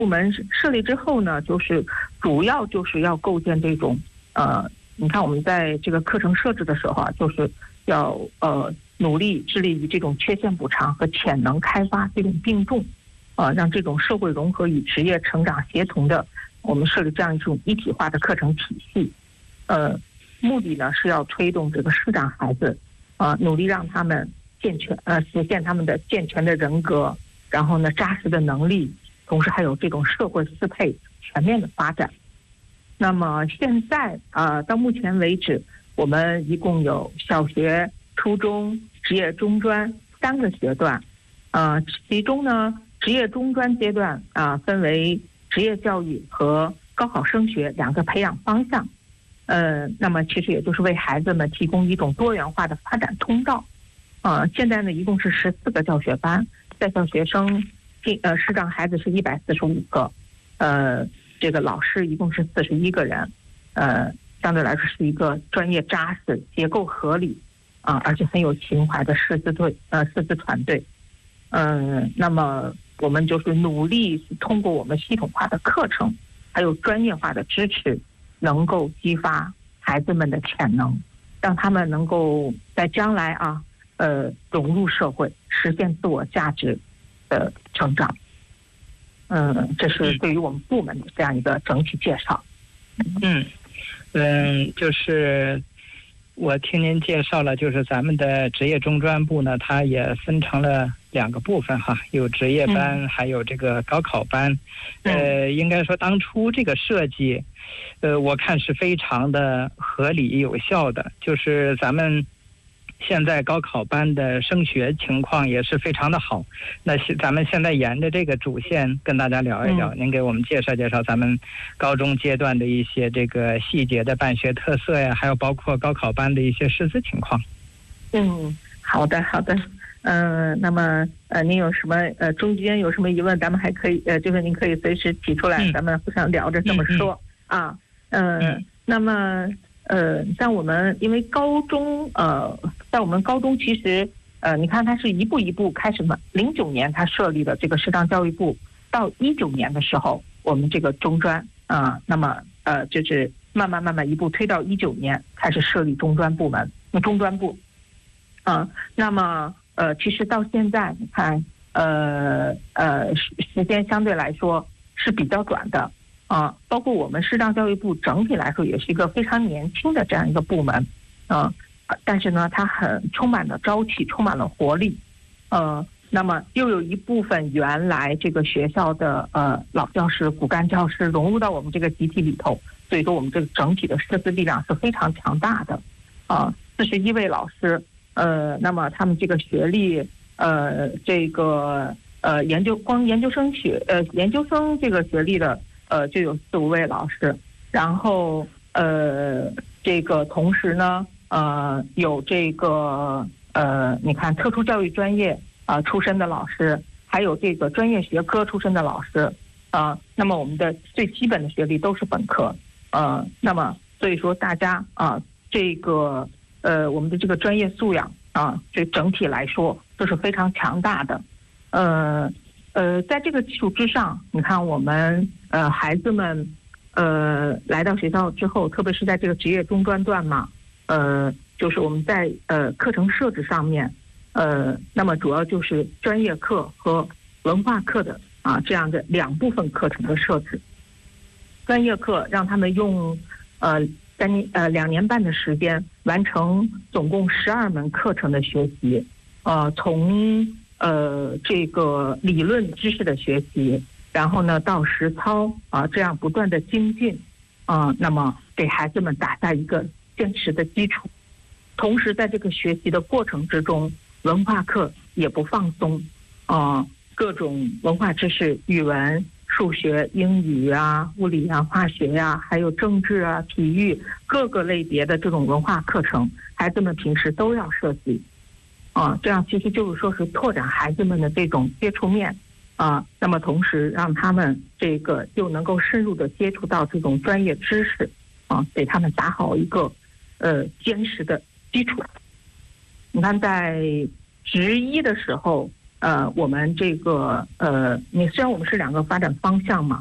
部门设立之后呢，就是主要就是要构建这种你看我们在这个课程设置的时候啊，就是要努力致力于这种缺陷补偿和潜能开发这种并重，让这种社会融合与职业成长协同的，我们设立这样一种一体化的课程体系。目的呢是要推动这个视障孩子努力让他们实现他们的健全的人格，然后呢扎实的能力，同时还有这种社会适配全面的发展。那么现在到目前为止，我们一共有小学、初中、职业中专3个阶段，其中呢职业中专阶段分为职业教育和高考升学2个培养方向。那么其实也就是为孩子们提供一种多元化的发展通道。现在呢一共是14个教学班，在校学生视障孩子是145个，这个老师一共是41个人，相对来说是一个专业扎实、结构合理而且很有情怀的师资团队。那么我们就是努力通过我们系统化的课程，还有专业化的支持，能够激发孩子们的潜能，让他们能够在将来融入社会，实现自我价值的成长。这是对于我们部门的这样一个整体介绍。 就是我听您介绍了，就是咱们的职业中专部呢，它也分成了2个部分哈，有职业班，还有这个高考班。应该说当初这个设计，我看是非常的合理有效的，就是咱们现在高考班的升学情况也是非常的好。那咱们现在沿着这个主线跟大家聊一聊，您给我们介绍介绍咱们高中阶段的一些这个细节的办学特色呀，还有包括高考班的一些师资情况。 好的。那么您有什么中间有什么疑问，咱们还可以就是您可以随时提出来，咱们互相聊着这么说那么像我们因为高中在我们高中其实你看它是一步一步开始嘛，09年它设立的这个视障教育部，到19年的时候我们这个中专那么就是慢慢一步推到19年开始设立中专部。那么其实到现在你看时间相对来说是比较短的包括我们视障教育部整体来说也是一个非常年轻的这样一个部门但是呢它很充满了朝气，充满了活力那么又有一部分原来这个学校的老教师、骨干教师融入到我们这个集体里头，所以说我们这个整体的师资力量是非常强大的41位老师那么他们这个学历这个研究生这个学历的就有4-5位老师，然后这个同时呢有这个你看特殊教育专业出身的老师，还有这个专业学科出身的老师那么我们的最基本的学历都是本科那么所以说大家这个我们的这个专业素养这整体来说都是非常强大的在这个基础之上，你看我们孩子们来到学校之后，特别是在这个职业中专段嘛就是我们在课程设置上面那么主要就是专业课和文化课的这样的2部分课程的设置。专业课让他们用2年半的时间完成总共12门课程的学习从这个理论知识的学习，然后呢到实操这样不断的精进那么给孩子们打下一个坚实的基础。同时在这个学习的过程之中，文化课也不放松各种文化知识，语文、数学、英语物理化学还有政治体育各个类别的这种文化课程，孩子们平时都要涉及这样其实就是说是拓展孩子们的这种接触面那么同时让他们这个又能够深入的接触到这种专业知识给他们打好一个坚实的基础。你看在职一的时候我们这个你虽然我们是两个发展方向嘛，